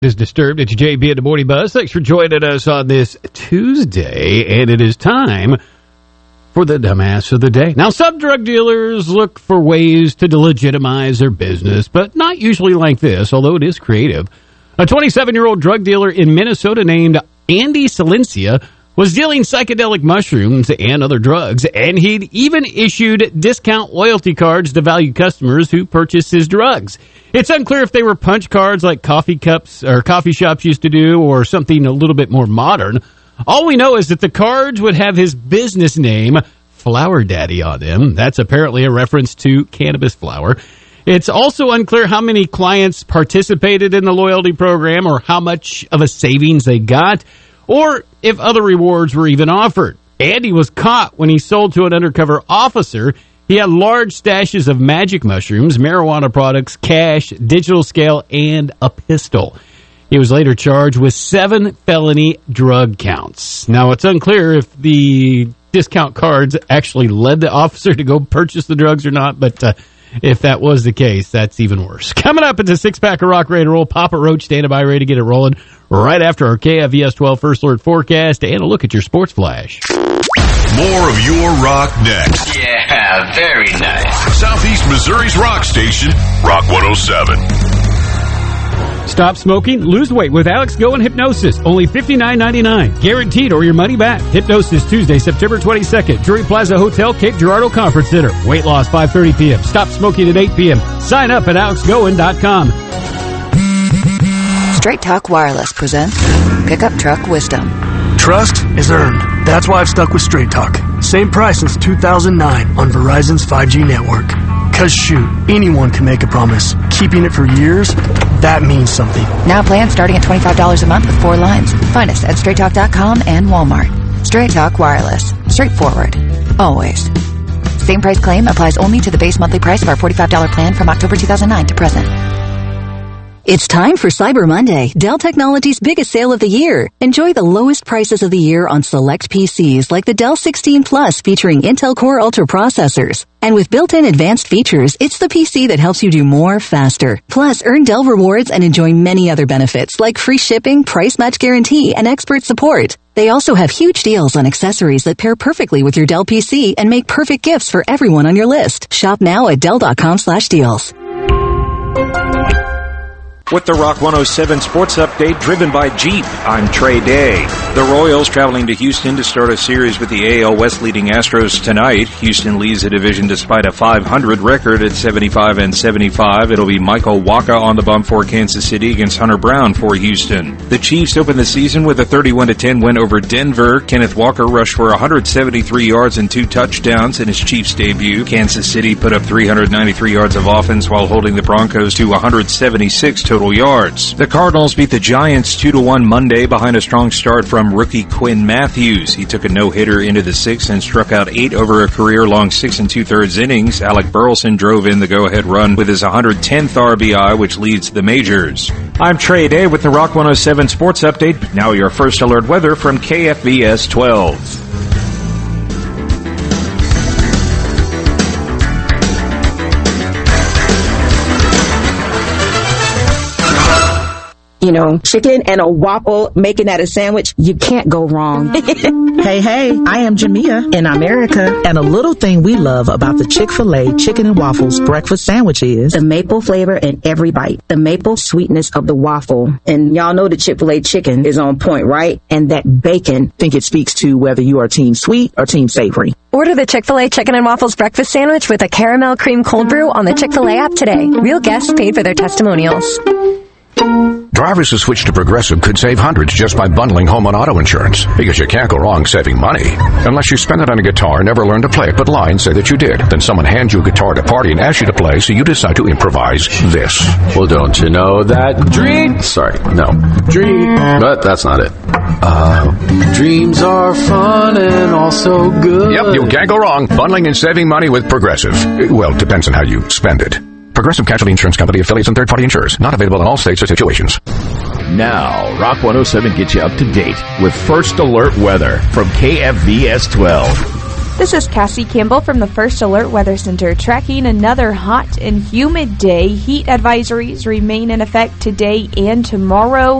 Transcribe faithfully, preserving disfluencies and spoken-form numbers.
Is disturbed. It's J B at the Morning Buzz. Thanks for joining us on this Tuesday, and it is time for the dumbass of the day. Now, some drug dealers look for ways to delegitimize their business, but not usually like this, although it is creative. A twenty-seven-year-old drug dealer in Minnesota named Andy Silencia was dealing psychedelic mushrooms and other drugs, and he'd even issued discount loyalty cards to valued customers who purchased his drugs. It's unclear if they were punch cards like coffee cups or coffee shops used to do, or something a little bit more modern. All we know is that the cards would have his business name, Flower Daddy, on them. That's apparently a reference to cannabis flower. It's also unclear how many clients participated in the loyalty program or how much of a savings they got, or if other rewards were even offered. Andy was caught when he sold to an undercover officer. He had large stashes of magic mushrooms, marijuana products, cash, digital scale, and a pistol. He was later charged with seven felony drug counts. Now, it's unclear if the discount cards actually led the officer to go purchase the drugs or not, but uh, if that was the case, that's even worse. Coming up, it's a six-pack of rock ready to roll. Papa Roach standing by ready to get it rolling right after our K F V S twelve First Alert forecast and a look at your sports flash. More of your rock next. Yeah, very nice. Southeast Missouri's rock station, Rock one oh seven. Stop smoking, lose weight with Alex Go and Hypnosis. Only fifty-nine ninety-nine. Guaranteed or your money back. Hypnosis Tuesday, September twenty-second. Drury Plaza Hotel, Cape Girardeau Conference Center. Weight loss five thirty p.m. Stop smoking at eight p.m. Sign up at alex goen dot com. Straight Talk Wireless presents Pickup Truck Wisdom. Trust is earned. That's why I've stuck with Straight Talk. Same price since two thousand nine on Verizon's five G network. Cause shoot, anyone can make a promise. Keeping it for years, that means something. Now plans starting at twenty-five dollars a month with four lines. Find us at straight talk dot com and Walmart. Straight Talk Wireless. Straightforward. Always. Same price claim applies only to the base monthly price of our forty-five dollars plan from October two thousand nine to present. It's time for Cyber Monday, Dell Technologies' biggest sale of the year. Enjoy the lowest prices of the year on select P Cs like the Dell sixteen Plus featuring Intel Core Ultra processors. And with built-in advanced features, it's the P C that helps you do more faster. Plus, earn Dell rewards and enjoy many other benefits like free shipping, price match guarantee, and expert support. They also have huge deals on accessories that pair perfectly with your Dell P C and make perfect gifts for everyone on your list. Shop now at dell dot com slash deals. With the Rock one oh seven Sports Update driven by Jeep, I'm Trey Day. The Royals traveling to Houston to start a series with the A L West leading Astros tonight. Houston leads the division despite a five hundred record at seventy-five and seventy-five. It'll be Michael Wacha on the bump for Kansas City against Hunter Brown for Houston. The Chiefs open the season with a thirty-one to ten win over Denver. Kenneth Walker rushed for one hundred seventy-three yards and two touchdowns in his Chiefs debut. Kansas City put up three hundred ninety-three yards of offense while holding the Broncos to one hundred seventy-six total yards. The Cardinals beat the Giants two to one Monday behind a strong start from rookie Quinn Matthews. He took a no-hitter into the sixth and struck out eight over a career-long six and two-thirds innings. Alec Burleson drove in the go-ahead run with his one hundred tenth R B I, which leads the majors. I'm Trey Day with the Rock one oh seven Sports Update. Now your first alert weather from K F V S twelve. You know, chicken and a waffle, making that a sandwich, you can't go wrong. Hey, hey, I am Jamia in America, and a little thing we love about the Chick-fil-A Chicken and Waffles breakfast sandwich is the maple flavor in every bite, the maple sweetness of the waffle. And y'all know the Chick-fil-A chicken is on point, right? And that bacon. I think it speaks to whether you are team sweet or team savory. Order the Chick-fil-A Chicken and Waffles breakfast sandwich with a caramel cream cold brew on the Chick-fil-A app today. Real guests paid for their testimonials. Drivers who switch to Progressive could save hundreds just by bundling home and auto insurance, because you can't go wrong saving money. Unless you spend it on a guitar and never learn to play it, but lie and say that you did. Then someone hands you a guitar at a party and asks you to play, so you decide to improvise this. Well, don't you know that dream... Sorry, no. Dream... But that's not it. Uh, dreams are fun and also good. Yep, you can't go wrong bundling and saving money with Progressive. Well, depends on how you spend it. Progressive Casualty Insurance Company, affiliates, and third-party insurers. Not available in all states or situations. Now, Rock one oh seven gets you up to date with First Alert weather from K F V S twelve. This is Cassie Campbell from the First Alert Weather Center, tracking another hot and humid day. Heat advisories remain in effect today and tomorrow.